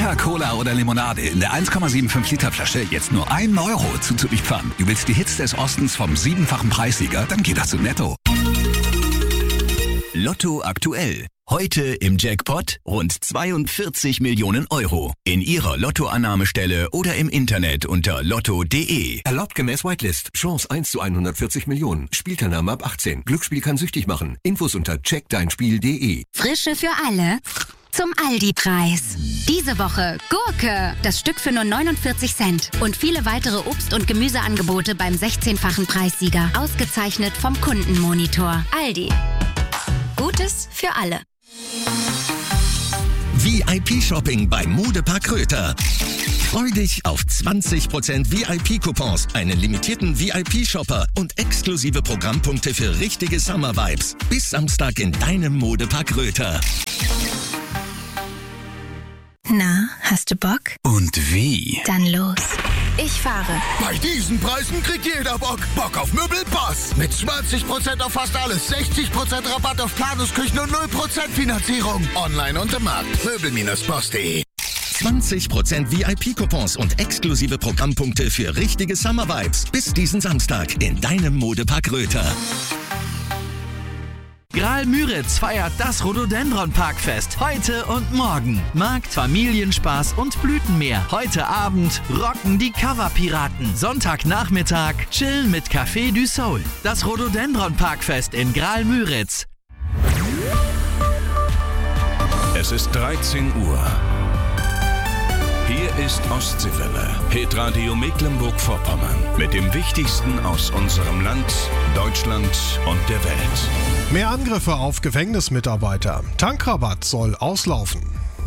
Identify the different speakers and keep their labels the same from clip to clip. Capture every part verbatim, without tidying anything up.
Speaker 1: Fanta, Cola oder Limonade in der eins Komma fünfundsiebzig Liter Flasche jetzt nur ein Euro zuzulieferern. Du willst die Hits des Ostens vom siebenfachen Preissieger? Dann geht das zu Netto.
Speaker 2: Lotto aktuell. Heute im Jackpot rund zweiundvierzig Millionen Euro. In Ihrer Lottoannahmestelle oder im Internet unter lotto punkt de.
Speaker 3: Erlaubt gemäß Whitelist. Chance eins zu hundertvierzig Millionen. Spielteilnahme ab achtzehn. Glücksspiel kann süchtig machen. Infos unter check dein spiel punkt de.
Speaker 4: Frische für alle. Zum Aldi-Preis. Diese Woche Gurke. Das Stück für nur neunundvierzig Cent. Und viele weitere Obst- und Gemüseangebote beim sechzehnfachen Preissieger. Ausgezeichnet vom Kundenmonitor. Aldi. Gutes für alle.
Speaker 2: V I P-Shopping beim Modepark Röther. Freu dich auf zwanzig Prozent V I P-Coupons, einen limitierten V I P-Shopper und exklusive Programmpunkte für richtige Summer-Vibes. Bis Samstag in deinem Modepark Röther.
Speaker 4: Na, hast du Bock?
Speaker 1: Und wie?
Speaker 4: Dann los. Ich fahre.
Speaker 5: Bei diesen Preisen kriegt jeder Bock. Bock auf Möbelpass. Mit zwanzig Prozent auf fast alles, sechzig Prozent Rabatt auf Planungsküchen und null Prozent Finanzierung. Online und im Markt. Möbel Boss punkt de.
Speaker 2: zwanzig Prozent V I P-Coupons und exklusive Programmpunkte für richtige Summer-Vibes. Bis diesen Samstag in deinem Modepark Röther.
Speaker 6: Graal-Müritz feiert das Rhododendron-Parkfest heute und morgen. Markt, Familienspaß und Blütenmeer. Heute Abend rocken die Cover-Piraten. Sonntagnachmittag chillen mit Café du Soul. Das Rhododendron-Parkfest in Graal-Müritz.
Speaker 7: Es ist dreizehn Uhr. Hier ist Ostseewelle, Hitradio Mecklenburg-Vorpommern. Mit dem Wichtigsten aus unserem Land, Deutschland und der Welt.
Speaker 8: Mehr Angriffe auf Gefängnismitarbeiter. Tankrabatt soll auslaufen.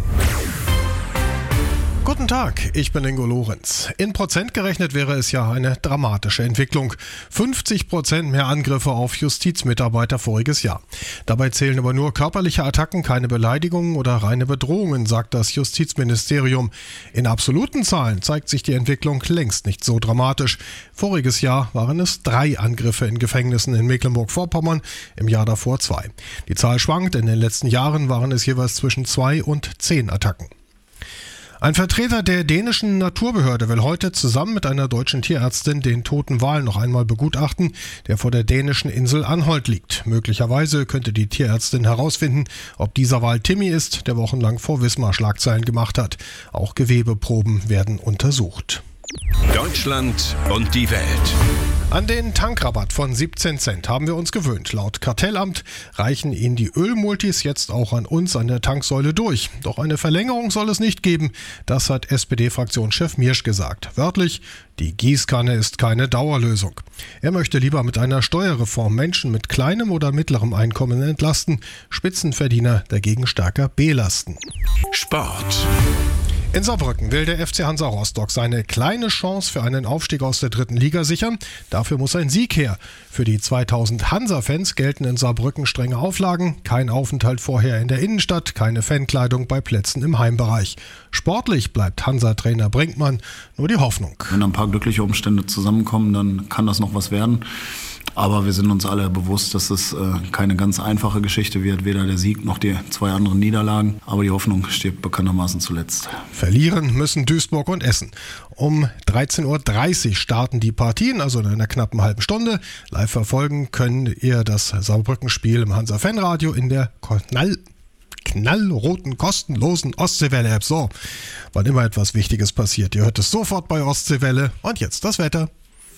Speaker 8: Guten Tag, ich bin Ingo Lorenz. In Prozent gerechnet wäre es ja eine dramatische Entwicklung. fünfzig Prozent mehr Angriffe auf Justizmitarbeiter voriges Jahr. Dabei zählen aber nur körperliche Attacken, keine Beleidigungen oder reine Bedrohungen, sagt das Justizministerium. In absoluten Zahlen zeigt sich die Entwicklung längst nicht so dramatisch. Voriges Jahr waren es drei Angriffe in Gefängnissen in Mecklenburg-Vorpommern, im Jahr davor zwei. Die Zahl schwankt, in den letzten Jahren waren es jeweils zwischen zwei und zehn Attacken. Ein Vertreter der dänischen Naturbehörde will heute zusammen mit einer deutschen Tierärztin den toten Wal noch einmal begutachten, der vor der dänischen Insel Anholt liegt. Möglicherweise könnte die Tierärztin herausfinden, ob dieser Wal Timmy ist, der wochenlang vor Wismar Schlagzeilen gemacht hat. Auch Gewebeproben werden untersucht.
Speaker 7: Deutschland und die Welt.
Speaker 8: An den Tankrabatt von siebzehn Cent haben wir uns gewöhnt. Laut Kartellamt reichen ihn die Ölmultis jetzt auch an uns an der Tanksäule durch. Doch eine Verlängerung soll es nicht geben. Das hat S P D-Fraktionschef Miersch gesagt. Wörtlich, die Gießkanne ist keine Dauerlösung. Er möchte lieber mit einer Steuerreform Menschen mit kleinem oder mittlerem Einkommen entlasten, Spitzenverdiener dagegen stärker belasten.
Speaker 7: Sport.
Speaker 8: In Saarbrücken will der F C Hansa Rostock seine kleine Chance für einen Aufstieg aus der dritten Liga sichern. Dafür muss ein Sieg her. Für die zweitausend Hansa-Fans gelten in Saarbrücken strenge Auflagen. Kein Aufenthalt vorher in der Innenstadt, keine Fankleidung bei Plätzen im Heimbereich. Sportlich bleibt Hansa-Trainer Brinkmann nur die Hoffnung.
Speaker 9: Wenn ein paar glückliche Umstände zusammenkommen, dann kann das noch was werden. Aber wir sind uns alle bewusst, dass es äh, keine ganz einfache Geschichte wird, weder der Sieg noch die zwei anderen Niederlagen. Aber die Hoffnung stirbt bekanntermaßen zuletzt.
Speaker 8: Verlieren müssen Duisburg und Essen. Um dreizehn Uhr dreißig starten die Partien, also in einer knappen halben Stunde. Live verfolgen könnt ihr das Saarbrücken-Spiel im Hansa-Fanradio in der Knall knallroten, kostenlosen Ostseewelle-App. So, wann immer etwas Wichtiges passiert, ihr hört es sofort bei Ostseewelle. Und jetzt das Wetter.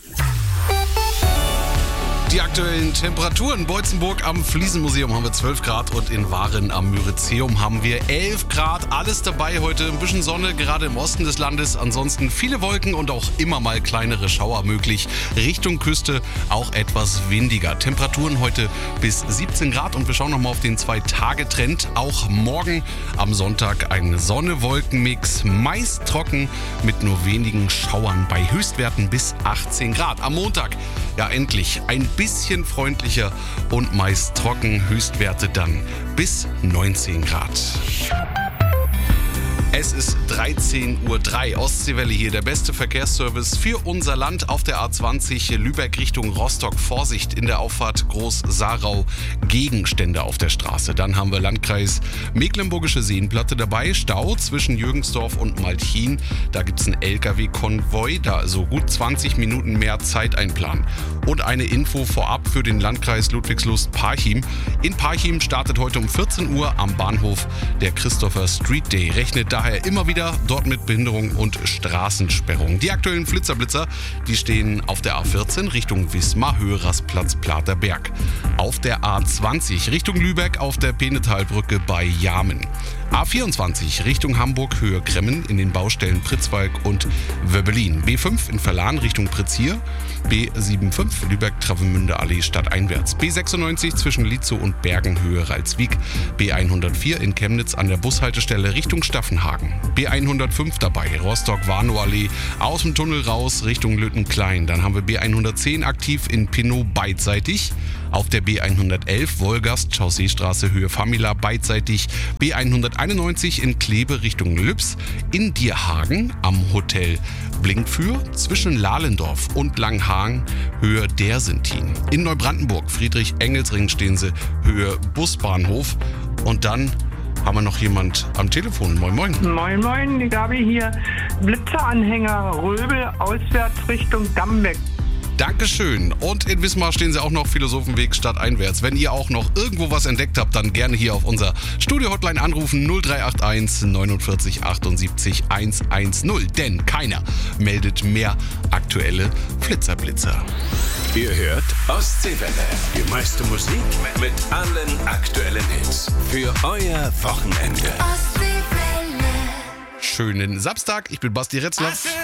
Speaker 10: Die aktuellen Temperaturen. Beutzenburg am Fliesenmuseum haben wir zwölf Grad und in Waren am Myrizeum haben wir elf Grad. Alles dabei heute, ein bisschen Sonne, gerade im Osten des Landes. Ansonsten viele Wolken und auch immer mal kleinere Schauer möglich. Richtung Küste auch etwas windiger. Temperaturen heute bis siebzehn Grad und wir schauen nochmal auf den Zwei-Tage-Trend. Auch morgen am Sonntag ein Sonne-Wolken-Mix. Meist trocken mit nur wenigen Schauern bei Höchstwerten bis achtzehn Grad. Am Montag, ja endlich, ein bisschen freundlicher und meist trocken, Höchstwerte dann bis neunzehn Grad. Es ist dreizehn Uhr drei. Ostseewelle hier, der beste Verkehrsservice für unser Land auf der A zwanzig Lübeck Richtung Rostock. Vorsicht in der Auffahrt Groß-Sarau, Gegenstände auf der Straße. Dann haben wir Landkreis Mecklenburgische Seenplatte dabei, Stau zwischen Jürgensdorf und Malchin. Da gibt es einen L K W-Konvoi, da also gut zwanzig Minuten mehr Zeit einplanen. Und eine Info vorab für den Landkreis Ludwigslust-Parchim. In Parchim startet heute um vierzehn Uhr am Bahnhof der Christopher Street Day. Rechnet daher immer wieder dort mit Behinderung und Straßensperrung. Die aktuellen Flitzerblitzer, die stehen auf der A vierzehn Richtung Wismar, Höhe Rastplatz Platerberg. Auf der A zwanzig Richtung Lübeck auf der Penetalbrücke bei Jamen. A vierundzwanzig Richtung Hamburg, Höhe Kremmen in den Baustellen Pritzwalk und Wöbbelin. B fünf in Verlan Richtung Pritzhier. B fünfundsiebzig Lübeck-Travemünde Allee stadteinwärts. B sechsundneunzig zwischen Lietzow und Bergen, Höhe Ralswiek. B hundertvier in Chemnitz an der Bushaltestelle Richtung Staffenhagen. B hundertfünf dabei, Rostock-Warnow-Allee aus dem Tunnel raus Richtung Lötenklein. Dann haben wir B hundertzehn aktiv in Pinnow beidseitig. Auf der B hundertelf Wolgast, Chausseestraße, Höhe Famila beidseitig. B hunderteinundneunzig in Kleve Richtung Lübs. In Dierhagen am Hotel Blinkfür zwischen Lahlendorf und Langhagen, Höhe Dersentin. In Neubrandenburg, Friedrich-Engels-Ring stehen sie, Höhe Busbahnhof. Und dann haben wir noch jemand am Telefon. Moin, moin.
Speaker 11: Moin, moin, die Gabi hier. Blitzeranhänger Röbel, auswärts Richtung Dammbeck.
Speaker 10: Dankeschön. Und in Wismar stehen sie auch noch Philosophenweg stadteinwärts. Wenn ihr auch noch irgendwo was entdeckt habt, dann gerne hier auf unser Studio-Hotline anrufen null drei acht eins neunundvierzig achtundsiebzig hundertzehn. Denn keiner meldet mehr aktuelle Flitzerblitzer.
Speaker 7: Ihr hört Ostseewelle. Die meiste Musik mit allen aktuellen Hits. Für euer Wochenende.
Speaker 10: Schönen Samstag. Ich bin Basti Retzlaff.